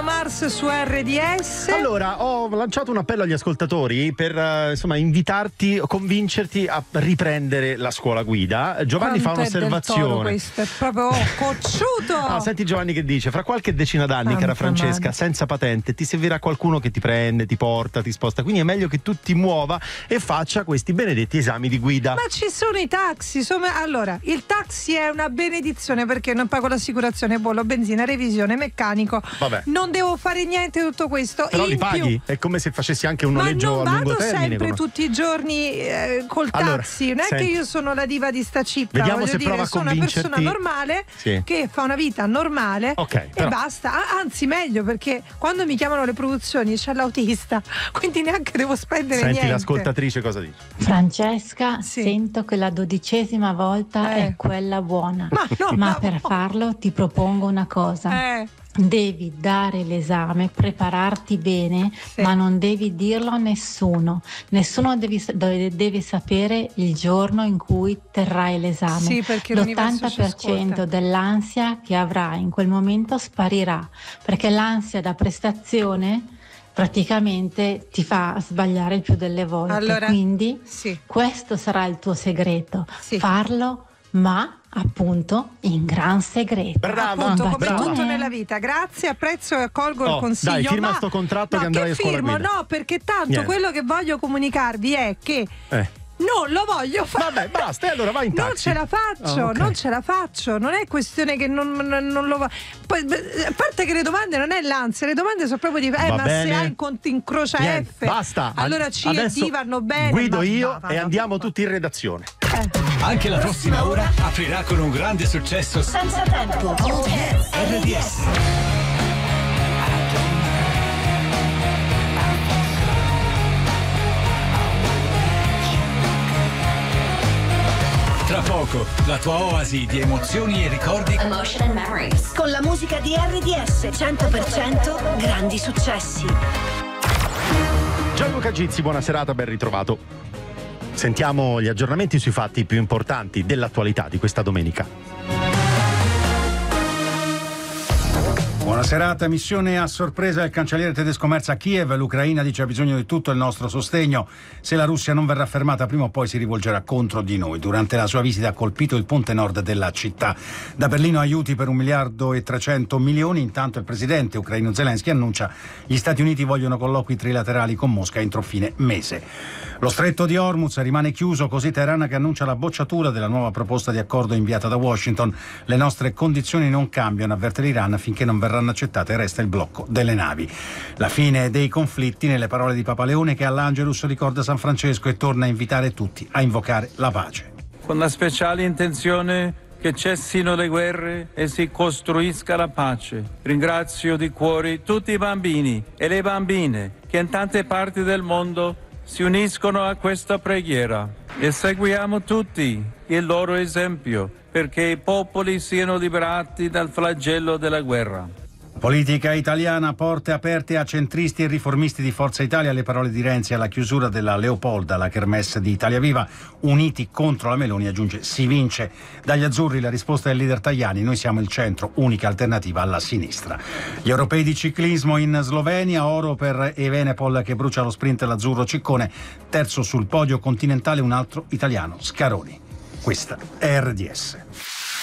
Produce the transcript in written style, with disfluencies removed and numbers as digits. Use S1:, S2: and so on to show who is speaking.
S1: Mars su RDS.
S2: Allora, ho lanciato un appello agli ascoltatori per insomma invitarti, convincerti a riprendere la scuola guida. Giovanni fa un'osservazione.
S1: Questo è proprio cocciuto.
S2: Senti Giovanni che dice: fra qualche decina d'anni, cara Francesca, senza patente ti servirà qualcuno che ti prende, ti porta, ti sposta, quindi è meglio che tu ti muova e faccia questi benedetti esami di guida.
S1: Ma ci sono i taxi, allora il taxi è una benedizione perché non pago l'assicurazione, bollo, benzina, revisione, meccanico.
S2: Vabbè.
S1: Non devo fare niente di tutto questo.
S2: Però li paghi? È come se facessi anche un noleggio a lungo termine.
S1: Ma non vado sempre tutti i giorni col taxi. Non è che io sono la diva di sta cippa.
S2: Vediamo se prova a
S1: sono una persona normale che fa una vita normale e basta. Anzi, meglio, perché quando mi chiamano le produzioni c'è l'autista, quindi neanche devo spendere niente.
S2: Senti l'ascoltatrice cosa dice.
S3: Francesca, sento che la 12ª volta è quella buona. Ma per farlo ti propongo una cosa. Devi dare l'esame, prepararti bene, ma non devi dirlo a nessuno. Nessuno deve sapere il giorno in cui terrai l'esame.
S1: Sì, perché
S3: l'80% dell'ansia che avrai in quel momento sparirà, perché l'ansia da prestazione praticamente ti fa sbagliare il più delle volte.
S1: Allora,
S3: quindi questo sarà il tuo segreto, farlo, ma appunto in gran segreto.
S2: Brava,
S1: appunto, come tutto nella vita. Grazie, apprezzo e accolgo il consiglio.
S2: Dai, firma sto contratto che andrai a scuola guida.
S1: No, perché tanto quello che voglio comunicarvi è che non lo voglio fare.
S2: Vabbè, basta, allora vai in taxi.
S1: Non ce la faccio, non ce la faccio. Non è questione che non lo poi, a parte che le domande non è l'ansia, le domande sono proprio di ma bene. Se hai in conto incrocia F.
S2: Basta.
S1: Allora C e D vanno bene.
S2: Guido io e andiamo tutti in redazione.
S4: Anche la prossima ora aprirà con un grande successo senza tempo. RDS. Tra poco, la tua oasi di emozioni e ricordi.
S5: Emotion and Memories. Con la musica di RDS 100% grandi successi.
S2: Gianluca Gizzi, buona serata, ben ritrovato. Sentiamo gli aggiornamenti sui fatti più importanti dell'attualità di questa domenica.
S6: Buona serata, missione a sorpresa del cancelliere tedesco Merz a Kiev. L'Ucraina dice ha bisogno di tutto il nostro sostegno. Se la Russia non verrà fermata prima o poi si rivolgerà contro di noi. Durante la sua visita ha colpito il ponte nord della città. Da Berlino aiuti per 1,3 miliardi. Intanto il presidente ucraino Zelensky annuncia gli Stati Uniti vogliono colloqui trilaterali con Mosca entro fine mese. Lo stretto di Hormuz rimane chiuso, così Teheran che annuncia la bocciatura della nuova proposta di accordo inviata da Washington. Le nostre condizioni non cambiano, avverte l'Iran, finché non verranno accettate resta il blocco delle navi. La fine dei conflitti, nelle parole di Papa Leone, che all'Angelus ricorda San Francesco e torna a invitare tutti a invocare la pace.
S7: Con la speciale intenzione che cessino le guerre e si costruisca la pace. Ringrazio di cuore tutti i bambini e le bambine che in tante parti del mondo si uniscono a questa preghiera e seguiamo tutti il loro esempio perché i popoli siano liberati dal flagello della guerra.
S6: Politica italiana, porte aperte a centristi e riformisti di Forza Italia, le parole di Renzi alla chiusura della Leopolda, la kermesse di Italia Viva. Uniti contro la Meloni, aggiunge, si vince. Dagli azzurri la risposta del leader Tajani, noi siamo il centro, unica alternativa alla sinistra. Gli europei di ciclismo in Slovenia, oro per Evenepoel che brucia lo sprint l'azzurro Ciccone, terzo sul podio continentale un altro italiano, Scaroni. Questa è RDS.